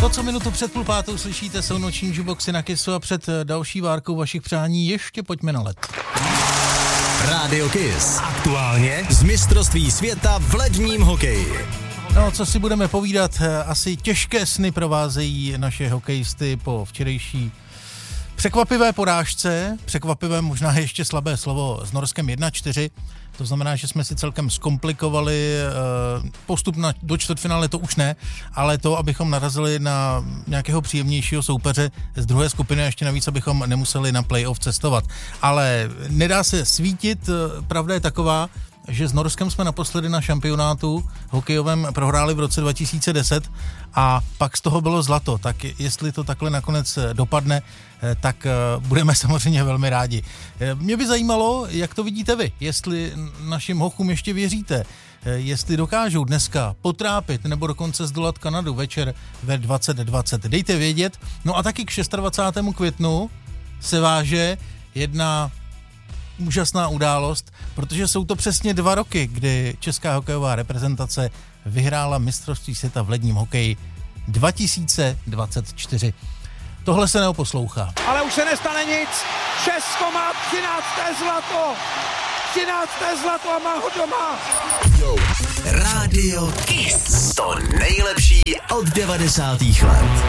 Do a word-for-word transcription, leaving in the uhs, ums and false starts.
To, co minutu před půl pátou slyšíte, jsou noční juboxy na Kissu a před další várkou vašich přání ještě pojďme na led. Rádio Kiss. Aktuálně z mistrovství světa v ledním hokeji. No, co si budeme povídat, asi těžké sny provázejí naše hokejisty po včerejší překvapivé porážce, překvapivé možná ještě slabé slovo s Norskem jedna čtyři, to znamená, že jsme si celkem zkomplikovali postup na, do čtvrtfinále, to už ne, ale to, abychom narazili na nějakého příjemnějšího soupeře z druhé skupiny, a ještě navíc, abychom nemuseli na playoff cestovat. Ale nedá se svítit, pravda je taková, že s Norskem jsme naposledy na šampionátu hokejovém prohráli v roce dva tisíce deset a pak z toho bylo zlato. Tak jestli to takhle nakonec dopadne, tak budeme samozřejmě velmi rádi. Mě by zajímalo, jak to vidíte vy, jestli našim hochům ještě věříte, jestli dokážou dneska potrápit nebo dokonce zdolat Kanadu večer ve dvacet dvacet. Dejte vědět. No a taky k dvacátého šestého květnu se váže jedna úžasná událost, protože jsou to přesně dva roky, kdy česká hokejová reprezentace vyhrála mistrovství světa v ledním hokeji dva tisíce dvacet čtyři. Tohle se neoposlouchá. Ale už se nestane nic. Česko má třinácté zlato. třinácté zlato a má ho doma. Yo. Rádio Kiss. To nejlepší od devadesátých let.